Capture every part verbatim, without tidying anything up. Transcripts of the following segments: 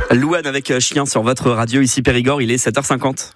Louane avec Chien sur votre radio, ici Périgord, il est sept heures cinquante.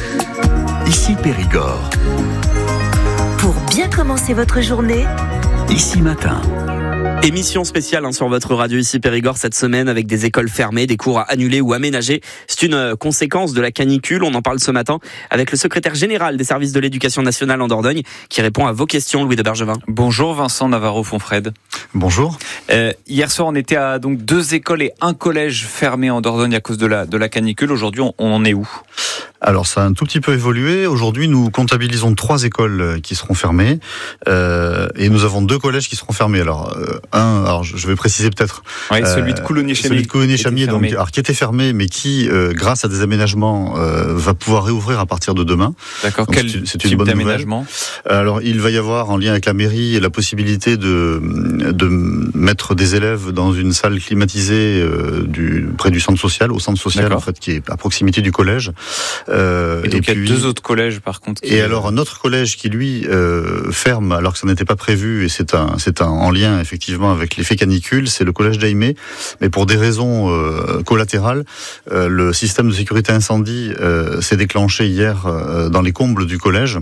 Ici Périgord. Pour bien commencer votre journée, Ici Matin. Émission spéciale hein, sur votre radio ici Périgord cette semaine avec des écoles fermées, des cours annulés ou aménagés. C'est une euh, conséquence de la canicule. On en parle ce matin avec le secrétaire général des services de l'éducation nationale en Dordogne qui répond à vos questions, Louis de Bergevin. Bonjour Vincent Navarro-Fonfred. Bonjour. Euh, hier soir, on était à donc deux écoles et un collège fermés en Dordogne à cause de la, de la canicule. Aujourd'hui, on, on en est où ? Alors ça a un tout petit peu évolué. Aujourd'hui, nous comptabilisons trois écoles qui seront fermées euh, et nous avons deux collèges qui seront fermés. Alors euh, un, alors je vais préciser peut-être. Oui, celui de Coulonnier-Chamier. Celui de Coulonnier-Chamier, donc alors qui était fermé, mais qui, euh, grâce à des aménagements, euh, va pouvoir réouvrir à partir de demain. D'accord. Donc, Quel c'est, c'est type une bonne d'aménagement ? Alors il va y avoir, en lien avec la mairie, la possibilité de de mettre des élèves dans une salle climatisée euh, du près du centre social, au centre social D'accord. en fait, qui est à proximité du collège. Euh, et donc et il y a puis, deux autres collèges par contre. Qui... Et alors un autre collège qui lui euh, ferme alors que ça n'était pas prévu et c'est un c'est un en lien effectivement avec l'effet canicule, c'est le collège d'Aimé, mais pour des raisons euh, collatérales, euh, le système de sécurité incendie euh, s'est déclenché hier euh, dans les combles du collège.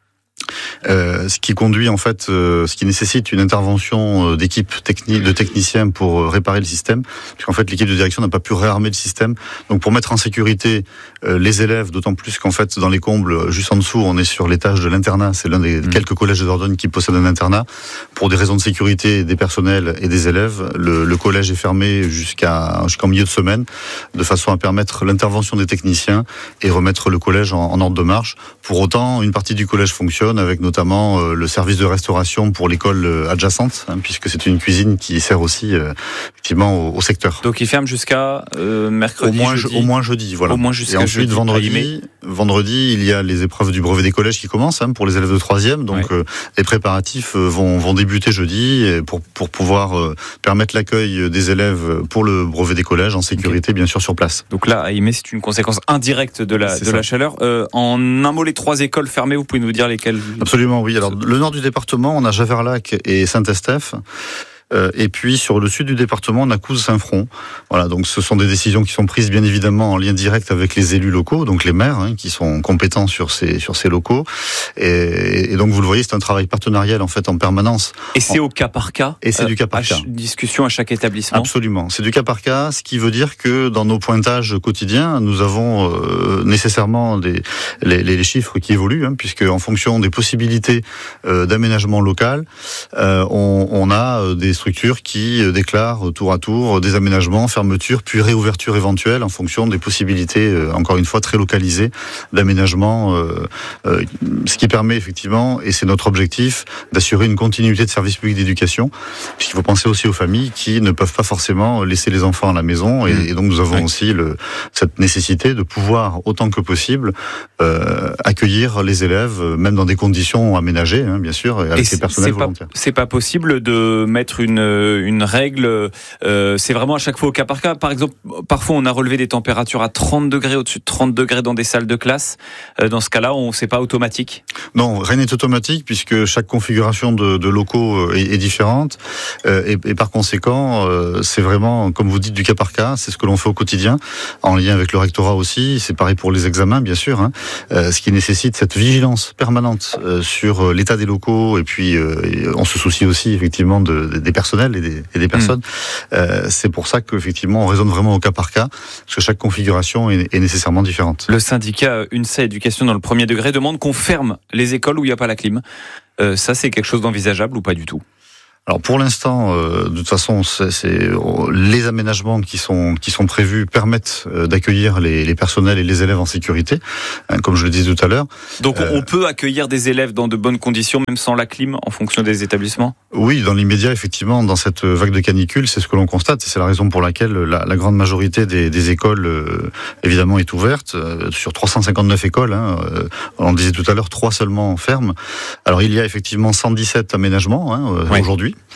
Euh, ce qui conduit en fait, euh, ce qui nécessite une intervention d'équipe technique, de techniciens pour euh, réparer le système, puisqu'en fait l'équipe de direction n'a pas pu réarmer le système. Donc pour mettre en sécurité euh, les élèves, d'autant plus qu'en fait dans les combles, juste en dessous, on est sur l'étage de l'internat. C'est l'un des mmh. quelques collèges de Dordogne qui possède un internat. Pour des raisons de sécurité des personnels et des élèves, le, le collège est fermé jusqu'à jusqu'en milieu de semaine, de façon à permettre l'intervention des techniciens et remettre le collège en, en ordre de marche. Pour autant, une partie du collège fonctionne avec notamment euh, le service de restauration pour l'école euh, adjacente, hein, puisque c'est une cuisine qui sert aussi euh, effectivement au, au secteur. Donc il ferme jusqu'à euh, mercredi, au moins, jeudi. Au moins jeudi, voilà. Au moins jusqu'à et ensuite jeudi, vendredi, vendredi, il y a les épreuves du brevet des collèges qui commencent hein, pour les élèves de troisième. Donc ouais. euh, les préparatifs euh, vont, vont débuter jeudi et pour pour pouvoir euh, permettre l'accueil des élèves pour le brevet des collèges en sécurité, okay. bien sûr sur place. Donc là, à Aimé, c'est une conséquence indirecte de la c'est de ça. la chaleur. Euh, en un mot, les trois écoles fermées, vous pouvez nous dire lesquelles ? Absolument, oui. Alors, le nord du département, on a Javerlac et Saint-Estèphe. Euh, et puis sur le sud du département, on a Couze-Saint-Front. Voilà, donc ce sont des décisions qui sont prises bien évidemment en lien direct avec les élus locaux, donc les maires hein, qui sont compétents sur ces sur ces locaux. Et, et donc vous le voyez, c'est un travail partenarial en fait en permanence. Et c'est en... au cas par cas. Et c'est euh, du cas par à cas. Ch- discussion à chaque établissement. Absolument, c'est du cas par cas, ce qui veut dire que dans nos pointages quotidiens, nous avons euh, nécessairement des les, les chiffres qui évoluent, hein, puisque en fonction des possibilités euh, d'aménagement local, euh, on, on a des structures qui déclarent tour à tour des aménagements, fermetures, puis réouverture éventuelle en fonction des possibilités, euh, encore une fois, très localisées d'aménagement, euh, euh, ce qui permet effectivement, et c'est notre objectif, d'assurer une continuité de service public d'éducation, puisqu'il faut penser aussi aux familles qui ne peuvent pas forcément laisser les enfants à la maison, et, et donc nous avons oui. aussi le, cette nécessité de pouvoir, autant que possible, euh, accueillir les élèves, même dans des conditions aménagées, hein, bien sûr, avec les personnels c'est volontaires. Pas, c'est pas possible de mettre une une règle, euh, c'est vraiment à chaque fois au cas par cas. Par exemple, parfois on a relevé des températures à trente degrés, au-dessus de trente degrés dans des salles de classe. Euh, dans ce cas-là, on c'est pas automatique. Non, rien n'est automatique puisque chaque configuration de, de locaux est, est différente euh, et, et par conséquent, euh, c'est vraiment, comme vous dites, du cas par cas. C'est ce que l'on fait au quotidien, en lien avec le rectorat aussi. C'est pareil pour les examens, bien sûr, hein, euh, ce qui nécessite cette vigilance permanente euh, sur l'état des locaux et puis euh, on se soucie aussi effectivement de, de, des personnels et des, et des personnes. Mmh. Euh, c'est pour ça qu'effectivement on raisonne vraiment au cas par cas, parce que chaque configuration est, est nécessairement différente. Le syndicat UNSA Éducation dans le premier degré demande qu'on ferme les écoles où il n'y a pas la clim. Euh, ça, c'est quelque chose d'envisageable ou pas du tout ? Alors pour l'instant, euh, de toute façon, c'est, c'est les aménagements qui sont qui sont prévus permettent euh, d'accueillir les, les personnels et les élèves en sécurité, hein, comme je le disais tout à l'heure. Donc euh, on peut accueillir des élèves dans de bonnes conditions, même sans la clim, en fonction des établissements ? Oui, dans l'immédiat, effectivement, dans cette vague de canicule, c'est ce que l'on constate, et c'est la raison pour laquelle la, la grande majorité des, des écoles, euh, évidemment, est ouverte. Euh, sur trois cent cinquante-neuf écoles, hein, euh, on disait tout à l'heure, trois seulement ferment. Alors il y a effectivement cent dix-sept aménagements hein, euh, oui. aujourd'hui.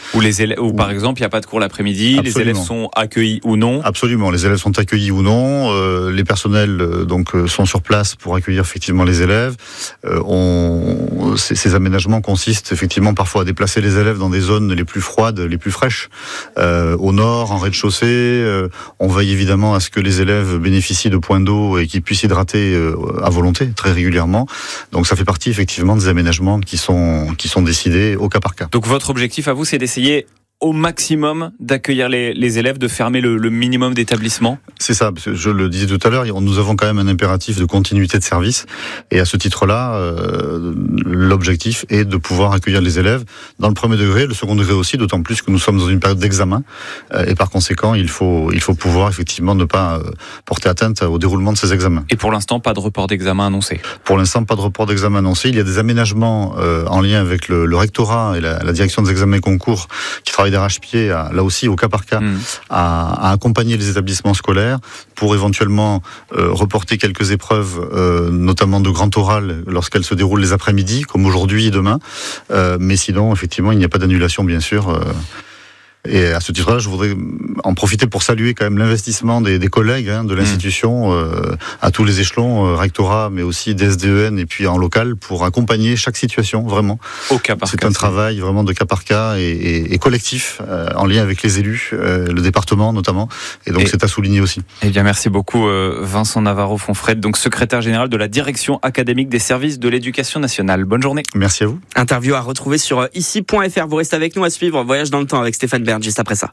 Ou les élèves, ou par exemple, il n'y a pas de cours l'après-midi, Absolument. les élèves sont accueillis ou non. Absolument, les élèves sont accueillis ou non. Euh, les personnels euh, donc euh, sont sur place pour accueillir effectivement les élèves. Euh, on, ces, ces aménagements consistent effectivement parfois à déplacer les élèves dans des zones les plus froides, les plus fraîches, euh, au nord, en rez-de-chaussée. Euh, on veille évidemment à ce que les élèves bénéficient de points d'eau et qu'ils puissent hydrater euh, à volonté, très régulièrement. Donc ça fait partie effectivement des aménagements qui sont qui sont décidés au cas par cas. Donc votre objectif à vous, c'est d'essayer au maximum d'accueillir les, les élèves, de fermer le, le minimum d'établissements. C'est ça, parce que je le disais tout à l'heure, nous avons quand même un impératif de continuité de service, et à ce titre-là, euh, l'objectif est de pouvoir accueillir les élèves dans le premier degré, le second degré aussi, d'autant plus que nous sommes dans une période d'examen, euh, et par conséquent, il faut il faut pouvoir effectivement ne pas euh, porter atteinte au déroulement de ces examens. Et pour l'instant, pas de report d'examen annoncé. Pour l'instant, pas de report d'examen annoncé. Il y a des aménagements euh, en lien avec le, le rectorat et la, la direction des examens et concours qui travaillent d'arrache-pied, à, là aussi au cas par cas, mmh. à, à accompagner les établissements scolaires pour éventuellement euh, reporter quelques épreuves, euh, notamment de grand oral, lorsqu'elles se déroulent les après-midi, comme aujourd'hui et demain. Euh, mais sinon, effectivement, il n'y a pas d'annulation, bien sûr. Euh, Et à ce titre-là, je voudrais en profiter pour saluer quand même l'investissement des, des collègues hein, de l'institution mmh. euh, à tous les échelons, euh, rectorat, mais aussi D S D E N et puis en local, pour accompagner chaque situation, vraiment. Au cas par c'est cas. un travail vraiment de cas par cas et, et, et collectif, euh, en lien avec les élus, euh, le département notamment. Et donc et, c'est à souligner aussi. Eh bien, merci beaucoup euh, Vincent Navarro-Fonfred, donc secrétaire général de la direction académique des services de l'éducation nationale. Bonne journée. Merci à vous. Interview à retrouver sur ici point f r. Vous restez avec nous à suivre Voyage dans le temps avec Stéphane Bern juste après ça.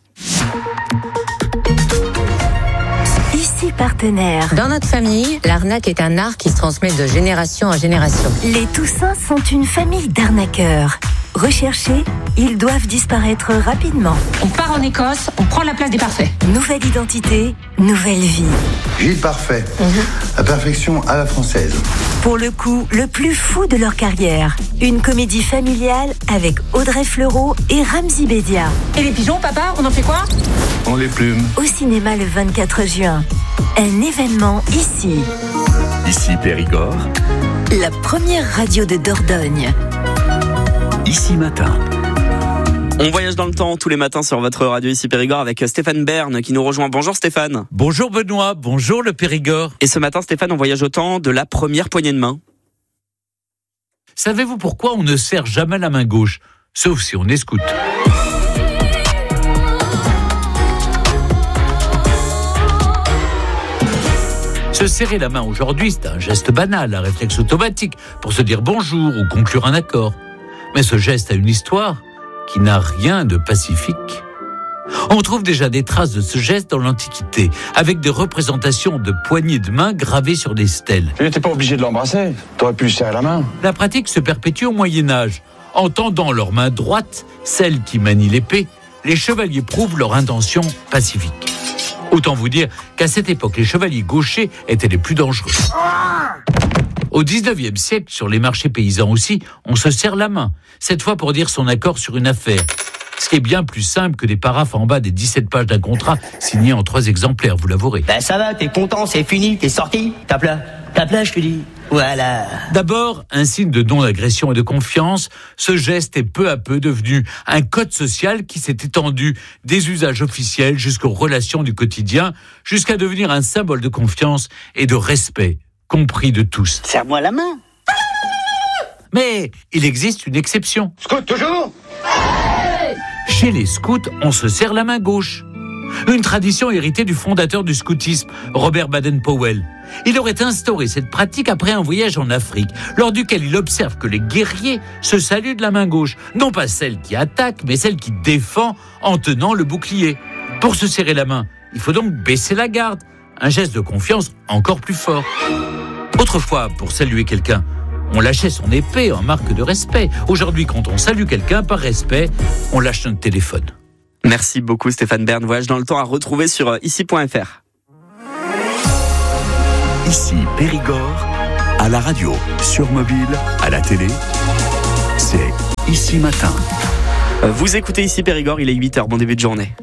Ici partenaire. Dans notre famille, l'arnaque est un art qui se transmet de génération en génération. Les Toussins sont une famille d'arnaqueurs. Recherchés, ils doivent disparaître rapidement. On part en Écosse, on prend la place des parfaits. Nouvelle identité, nouvelle vie. Gilles Parfait, mm-hmm. La perfection à la française. Pour le coup, le plus fou de leur carrière. Une comédie familiale avec Audrey Fleurot et Ramzy Bedia. Et les pigeons, papa, on en fait quoi? On les plume. Au cinéma le vingt-quatre juin. Un événement ici. Ici Périgord. La première radio de Dordogne. Ici Matin. On voyage dans le temps tous les matins sur votre radio ici Périgord avec Stéphane Bern qui nous rejoint. Bonjour Stéphane. Bonjour Benoît, bonjour le Périgord. Et ce matin Stéphane, on voyage au temps de la première poignée de main. Savez-vous pourquoi on ne serre jamais la main gauche? Sauf si on est scout. Se serrer la main aujourd'hui, c'est un geste banal, un réflexe automatique pour se dire bonjour ou conclure un accord. Mais ce geste a une histoire qui n'a rien de pacifique. On trouve déjà des traces de ce geste dans l'Antiquité, avec des représentations de poignées de main gravées sur des stèles. Tu n'étais pas obligé de l'embrasser, t'aurais pu lui serrer la main. La pratique se perpétue au Moyen-Âge. En tendant leur main droite, celle qui manie l'épée, les chevaliers prouvent leur intention pacifique. Autant vous dire qu'à cette époque, les chevaliers gauchers étaient les plus dangereux. Au dix-neuvième siècle, sur les marchés paysans aussi, on se serre la main, cette fois pour dire son accord sur une affaire. Ce qui est bien plus simple que des paraphes en bas des dix-sept pages d'un contrat signé en trois exemplaires, vous l'avouerez. Ben ça va, t'es content, c'est fini, t'es sorti, tape là, tape là, je te dis. Voilà. D'abord, un signe de non-agression et de confiance, ce geste est peu à peu devenu un code social qui s'est étendu des usages officiels jusqu'aux relations du quotidien, jusqu'à devenir un symbole de confiance et de respect, compris de tous. Serre-moi la main. Mais il existe une exception. Scout toujours. Chez les scouts, on se serre la main gauche. Une tradition héritée du fondateur du scoutisme, Robert Baden-Powell. Il aurait instauré cette pratique après un voyage en Afrique, lors duquel il observe que les guerriers se saluent de la main gauche, non pas celle qui attaque, mais celle qui défend en tenant le bouclier. Pour se serrer la main, il faut donc baisser la garde, un geste de confiance encore plus fort. Autrefois, pour saluer quelqu'un, on lâchait son épée en marque de respect. Aujourd'hui, quand on salue quelqu'un par respect, on lâche notre téléphone. Merci beaucoup Stéphane Bern. Voyage dans le temps à retrouver sur ici point f r. Ici Périgord, à la radio, sur mobile, à la télé, c'est Ici Matin. Vous écoutez ici Périgord, il est huit heures, bon début de journée.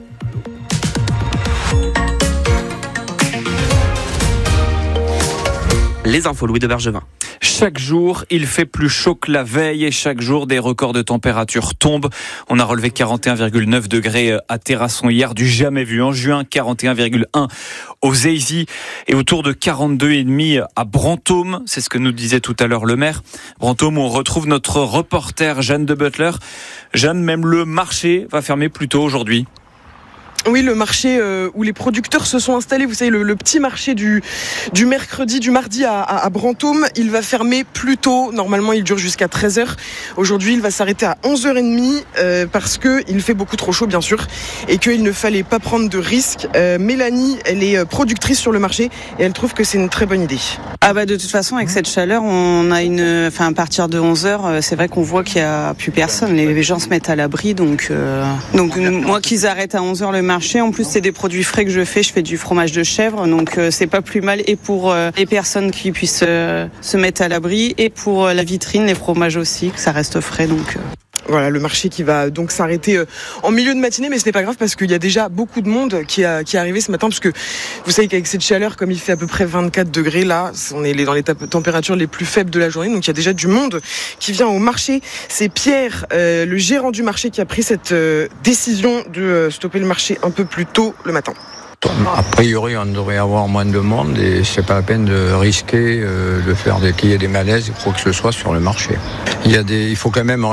Les infos, Louis de Bergevin. Chaque jour, il fait plus chaud que la veille et chaque jour, des records de température tombent. On a relevé quarante et un virgule neuf degrés à Terrasson hier, du jamais vu en juin, quarante et un virgule un aux Eyzies et autour de quarante-deux virgule cinq à Brantôme. C'est ce que nous disait tout à l'heure le maire. Brantôme, où on retrouve notre reporter Jeanne de Butler. Jeanne, même le marché va fermer plus tôt aujourd'hui. Oui, le marché euh, où les producteurs se sont installés, vous savez, le, le petit marché du, du mercredi, du mardi à, à, à Brantôme, il va fermer plus tôt. Normalement, il dure jusqu'à treize heures. Aujourd'hui, il va s'arrêter à onze heures trente euh, parce qu'il fait beaucoup trop chaud, bien sûr, et qu'il ne fallait pas prendre de risques. Euh, Mélanie, elle est productrice sur le marché et elle trouve que c'est une très bonne idée. Ah bah de toute façon, avec cette chaleur, on a une, enfin à partir de onze heures, c'est vrai qu'on voit qu'il n'y a plus personne. Les gens se mettent à l'abri, donc euh, donc moi qu'ils arrêtent à onze heures le marché. En plus, c'est des produits frais que je fais. Je fais du fromage de chèvre, donc euh, c'est pas plus mal. Et pour euh, les personnes qui puissent euh, se mettre à l'abri, et pour euh, la vitrine, les fromages aussi, que ça reste frais. Donc. Euh... Voilà, le marché qui va donc s'arrêter en milieu de matinée, mais ce n'est pas grave parce qu'il y a déjà beaucoup de monde qui, a, qui est arrivé ce matin, parce que vous savez qu'avec cette chaleur, comme il fait à peu près vingt-quatre degrés, là, on est dans les températures les plus faibles de la journée, donc il y a déjà du monde qui vient au marché. C'est Pierre, euh, le gérant du marché, qui a pris cette euh, décision de euh, stopper le marché un peu plus tôt le matin. A priori, on devrait avoir moins de monde et c'est pas la peine de risquer euh, de faire des, qu'il y ait des malaises ou quoi que ce soit sur le marché. Il y a des, il faut quand même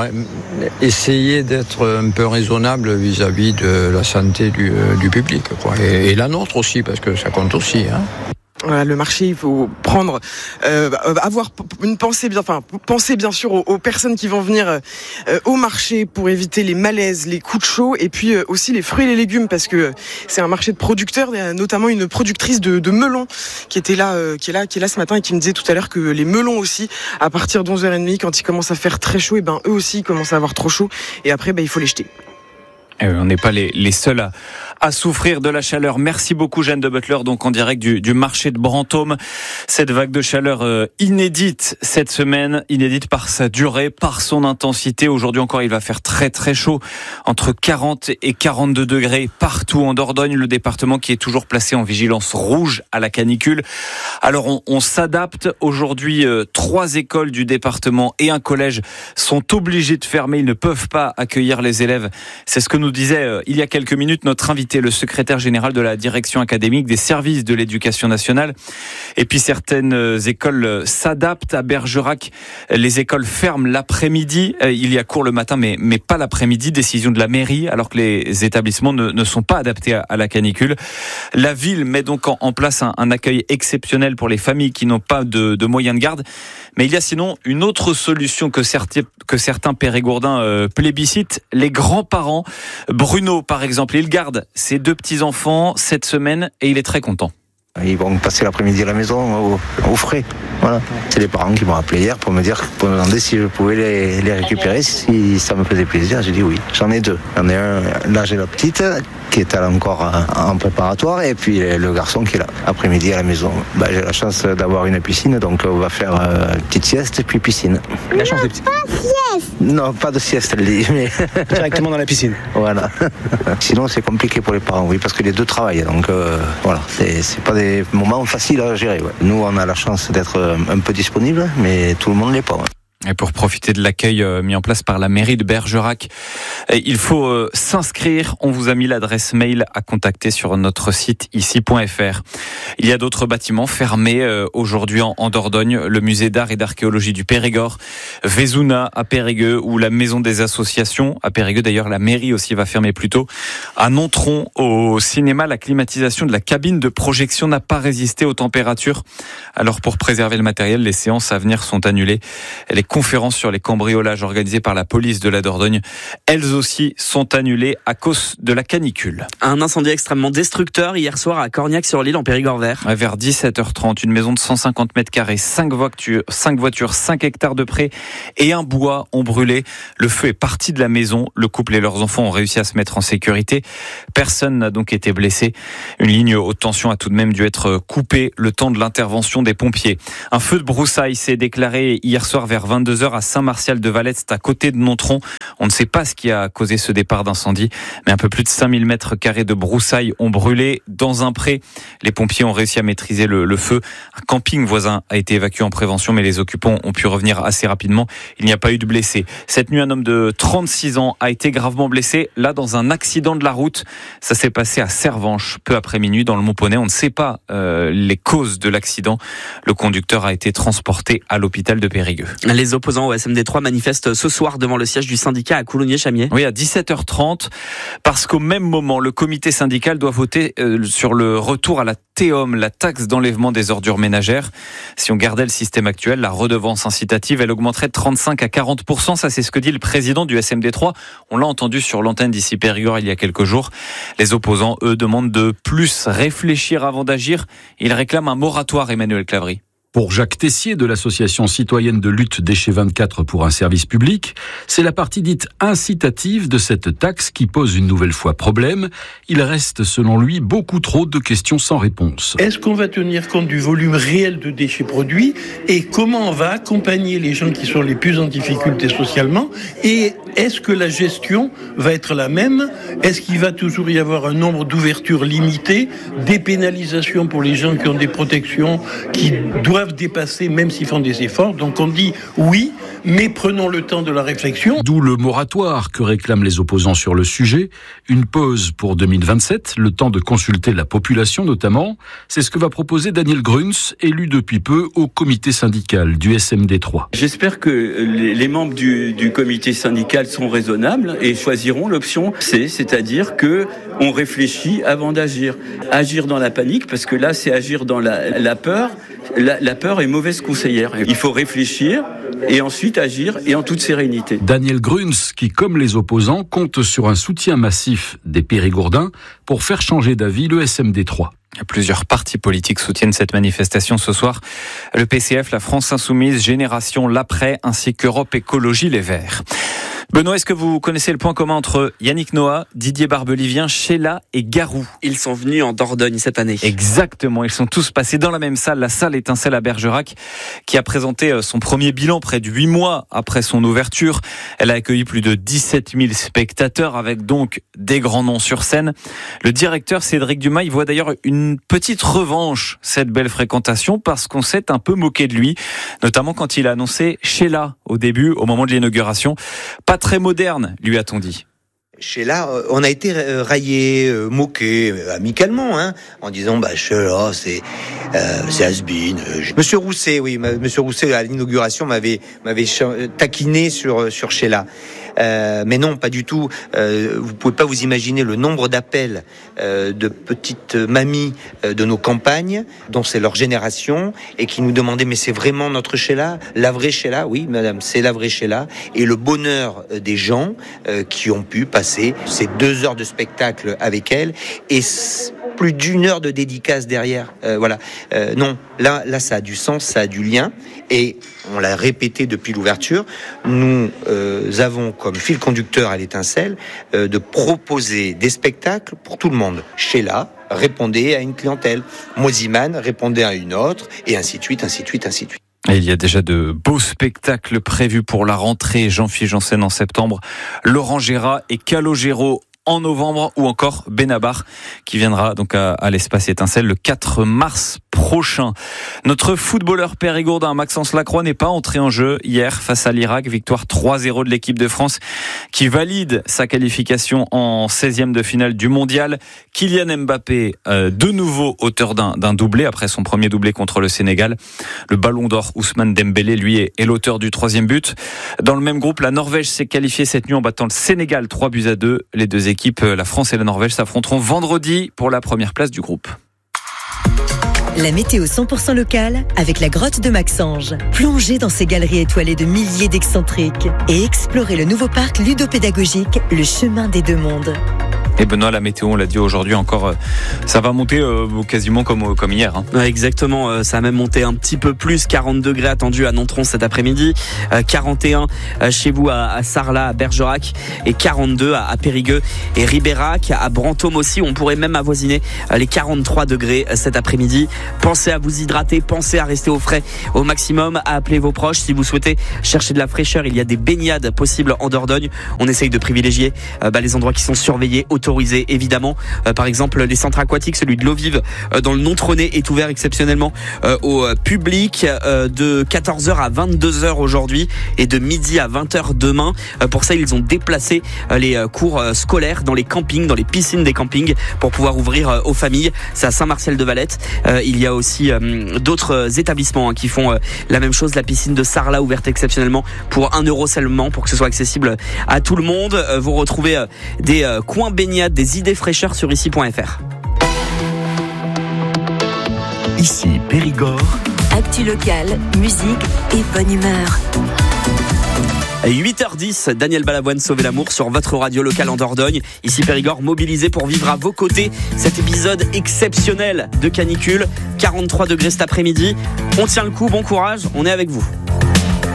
essayer d'être un peu raisonnable vis-à-vis de la santé du, du public, quoi. Et, et la nôtre aussi, parce que ça compte aussi, hein. Voilà, le marché, il faut prendre, euh, avoir une pensée bien, enfin, penser bien sûr aux, aux personnes qui vont venir euh, au marché pour éviter les malaises, les coups de chaud, et puis euh, aussi les fruits et les légumes, parce que c'est un marché de producteurs. Il y a notamment une productrice de, de melons qui était là, euh, qui est là, qui est là ce matin et qui me disait tout à l'heure que les melons aussi, à partir d'onze heures trente, quand il commence à faire très chaud, et ben eux aussi commencent à avoir trop chaud, et après, ben il faut les jeter. Et on n'est pas les, les seuls à, à souffrir de la chaleur. Merci beaucoup Jeanne de Butler, donc en direct du, du marché de Brantôme. Cette vague de chaleur euh, inédite cette semaine, inédite par sa durée, par son intensité. Aujourd'hui encore, il va faire très très chaud, entre quarante et quarante-deux degrés partout en Dordogne, le département qui est toujours placé en vigilance rouge à la canicule. Alors on, on s'adapte. Aujourd'hui, euh, trois écoles du département et un collège sont obligés de fermer. Ils ne peuvent pas accueillir les élèves. C'est ce que nous nous disait euh, il y a quelques minutes notre invité, le secrétaire général de la direction académique des services de l'éducation nationale. Et puis certaines euh, écoles euh, s'adaptent. À Bergerac, les écoles ferment l'après-midi. Euh, il y a cours le matin, mais, mais pas l'après-midi. Décision de la mairie, alors que les établissements ne, ne sont pas adaptés à, à la canicule. La ville met donc en, en place un, un accueil exceptionnel pour les familles qui n'ont pas de, de moyens de garde. Mais il y a sinon une autre solution que certains, que certains Périgourdins euh, plébiscitent, les grands-parents. Bruno, par exemple, il garde ses deux petits-enfants cette semaine et il est très content. Ils vont passer l'après-midi à la maison au, au frais. Voilà. C'est les parents qui m'ont appelé hier pour me dire, pour me demander si je pouvais les, les récupérer, si ça me faisait plaisir. J'ai dit oui. J'en ai deux. J'en ai un, là j'ai la petite qui est encore en préparatoire et puis le garçon qui est là. Après-midi à la maison. Bah, j'ai la chance d'avoir une piscine, donc on va faire une petite sieste puis piscine. La chance des petits. Pas sieste. Non, pas de sieste, elle dit. Mais... Directement dans la piscine. Voilà. Sinon c'est compliqué pour les parents, oui, parce que les deux travaillent. Donc euh, voilà, c'est, c'est pas des moments faciles à gérer. Ouais. Nous, on a la chance d'être un peu disponible, mais tout le monde l'est pas. Ouais. Et pour profiter de l'accueil euh, mis en place par la mairie de Bergerac, il faut euh, s'inscrire. On vous a mis l'adresse mail à contacter sur notre site ici point f r. Il y a d'autres bâtiments fermés euh, aujourd'hui en, en Dordogne. Le musée d'art et d'archéologie du Périgord, Vézouna à Périgueux ou la maison des associations à Périgueux. D'ailleurs, la mairie aussi va fermer plus tôt. À Nontron, au cinéma, la climatisation de la cabine de projection n'a pas résisté aux températures. Alors pour préserver le matériel, les séances à venir sont annulées. Les conférences sur les cambriolages organisées par la police de la Dordogne, elles aussi sont annulées à cause de la canicule. Un incendie extrêmement destructeur hier soir à Corniac-sur-l'Île en Périgord vert. Vers dix-sept heures trente, une maison de cent cinquante mètres carrés, cinq voitures, cinq voitures, cinq hectares de prés et un bois ont brûlé. Le feu est parti de la maison. Le couple et leurs enfants ont réussi à se mettre en sécurité. Personne n'a donc été blessé. Une ligne haute tension a tout de même dû être coupée le temps de l'intervention des pompiers. Un feu de broussailles s'est déclaré hier soir vers vingt-deux vingt-deux heures à Saint-Martial-de-Valette, c'est à côté de Nontron. On ne sait pas ce qui a causé ce départ d'incendie, mais un peu plus de cinq mille mètres carrés de broussailles ont brûlé dans un pré. Les pompiers ont réussi à maîtriser le, le feu. Un camping voisin a été évacué en prévention, mais les occupants ont pu revenir assez rapidement. Il n'y a pas eu de blessés. Cette nuit, un homme de trente-six ans a été gravement blessé, là dans un accident de la route. Ça s'est passé à Servanche, peu après minuit, dans le Mont-Poney. On ne sait pas euh, les causes de l'accident. Le conducteur a été transporté à l'hôpital de Périgueux. Les opposants au S M D trois manifestent ce soir devant le siège du syndicat à Coulommiers-Chamiers. Oui, à dix-sept heures trente, parce qu'au même moment, le comité syndical doit voter euh, sur le retour à la T E O M, la taxe d'enlèvement des ordures ménagères. Si on gardait le système actuel, la redevance incitative, elle augmenterait de trente-cinq à quarante pour cent. Ça, c'est ce que dit le président du S M D trois. On l'a entendu sur l'antenne d'ici Périgord il y a quelques jours. Les opposants, eux, demandent de plus réfléchir avant d'agir. Ils réclament un moratoire, Emmanuel Clavry. Pour Jacques Tessier de l'association citoyenne de lutte Déchets vingt-quatre pour un service public, c'est la partie dite incitative de cette taxe qui pose une nouvelle fois problème. Il reste, selon lui, beaucoup trop de questions sans réponse. Est-ce qu'on va tenir compte du volume réel de déchets produits et comment on va accompagner les gens qui sont les plus en difficulté socialement? Et est-ce que la gestion va être la même? Est-ce qu'il va toujours y avoir un nombre d'ouvertures limité, des pénalisations pour les gens qui ont des protections qui doivent dépasser même s'ils font des efforts? Donc on dit oui, mais prenons le temps de la réflexion. D'où le moratoire que réclament les opposants sur le sujet. Une pause pour deux mille vingt-sept, le temps de consulter la population notamment. C'est ce que va proposer Daniel Gruns, élu depuis peu au comité syndical du S M D trois. J'espère que les membres du, du comité syndical sont raisonnables et choisiront l'option C, c'est-à-dire que on réfléchit avant d'agir. Agir dans la panique, parce que là c'est agir dans la, la peur. La, la peur est mauvaise conseillère. Il faut réfléchir et ensuite agir et en toute sérénité. Daniel Gruns, qui comme les opposants, compte sur un soutien massif des Périgourdins pour faire changer d'avis le S M D trois. Plusieurs partis politiques soutiennent cette manifestation ce soir. Le P C F, la France Insoumise, Génération L'Après, ainsi qu'Europe Écologie Les Verts. Benoît, est-ce que vous connaissez le point commun entre Yannick Noah, Didier Barbelivien, Sheila et Garou? Ils sont venus en Dordogne cette année. Exactement, ils sont tous passés dans la même salle, la salle Étincelle à Bergerac, qui a présenté son premier bilan près de huit mois après son ouverture. Elle a accueilli plus de dix-sept mille spectateurs, avec donc des grands noms sur scène. Le directeur Cédric Dumas, il voit d'ailleurs une petite revanche, cette belle fréquentation, parce qu'on s'est un peu moqué de lui, notamment quand il a annoncé Sheila au début, au moment de l'inauguration. Pas très moderne, lui a-t-on dit. Sheila, on a été raillé, moqué, amicalement, hein, en disant bah Sheila, c'est euh, c'est has-been. Monsieur Rousset, oui, Monsieur Rousset à l'inauguration m'avait m'avait taquiné sur sur Sheila. Euh, mais non, pas du tout. Euh, vous pouvez pas vous imaginer le nombre d'appels euh, de petites mamies euh, de nos campagnes, dont c'est leur génération, et qui nous demandaient mais c'est vraiment notre Sheila, la vraie Sheila? Oui, madame, c'est la vraie Sheila. Et le bonheur des gens euh, qui ont pu passer ces deux heures de spectacle avec elle et plus d'une heure de dédicace derrière. Euh, voilà. Euh, non, là, là, ça a du sens, ça a du lien, et on l'a répété depuis l'ouverture. Nous euh, avons comme fil conducteur à l'Étincelle euh, de proposer des spectacles pour tout le monde. Sheila répondait à une clientèle, Moziman répondait à une autre, et ainsi de suite, ainsi de suite, ainsi de suite. Et il y a déjà de beaux spectacles prévus pour la rentrée. Jean-Philippe Janssen en septembre, Laurent Gérard et Calogero en novembre, ou encore Benabar qui viendra donc à, à l'espace Étincelle le quatre mars prochain. Notre footballeur périgourdin Maxence Lacroix n'est pas entré en jeu hier face à l'Irak. Victoire trois zéro de l'équipe de France qui valide sa qualification en seizième de finale du mondial. Kylian Mbappé, euh, de nouveau auteur d'un, d'un doublé après son premier doublé contre le Sénégal. Le ballon d'or Ousmane Dembélé, lui, est, est l'auteur du troisième but. Dans le même groupe, la Norvège s'est qualifiée cette nuit en battant le Sénégal trois buts à deux. Les deux équipes, la France et la Norvège, s'affronteront vendredi pour la première place du groupe. La météo cent pour cent locale avec la grotte de Maxange. Plongez dans ces galeries étoilées de milliers d'excentriques et explorez le nouveau parc ludopédagogique Le Chemin des Deux Mondes. Et Benoît, la météo, on l'a dit aujourd'hui encore, euh, ça va monter euh, quasiment comme, comme hier. Hein. Ouais, exactement, euh, ça a même monté un petit peu plus, quarante degrés attendus à Nontron cet après-midi, euh, quarante et un euh, chez vous à, à Sarlat, à Bergerac, et quarante-deux à, à Périgueux et Ribérac, à Brantôme aussi, on pourrait même avoisiner euh, les quarante-trois degrés euh, cet après-midi. Pensez à vous hydrater, pensez à rester au frais au maximum, à appeler vos proches. Si vous souhaitez chercher de la fraîcheur, il y a des baignades possibles en Dordogne. On essaye de privilégier euh, bah, les endroits qui sont surveillés, autorisé évidemment. Euh, par exemple, les centres aquatiques, celui de l'eau vive euh, dans le Nontronais est ouvert exceptionnellement euh, au euh, public euh, de quatorze heures à vingt-deux heures aujourd'hui et de midi à vingt heures demain. Euh, pour ça, ils ont déplacé euh, les euh, cours euh, scolaires dans les campings, dans les piscines des campings pour pouvoir ouvrir euh, aux familles. C'est à Saint-Martial-de-Valette. Euh, il y a aussi euh, d'autres euh, établissements hein, qui font euh, la même chose. La piscine de Sarlat ouverte exceptionnellement pour un euro seulement pour que ce soit accessible à tout le monde. Euh, vous retrouvez euh, des euh, coins baignades, des idées fraîcheurs sur ici point f r. Ici Périgord. Actu locale, musique et bonne humeur. huit heures dix, Daniel Balavoine, Sauver l'amour sur votre radio locale en Dordogne. Ici Périgord, mobilisé pour vivre à vos côtés cet épisode exceptionnel de canicule. quarante-trois degrés cet après-midi. On tient le coup, bon courage, on est avec vous.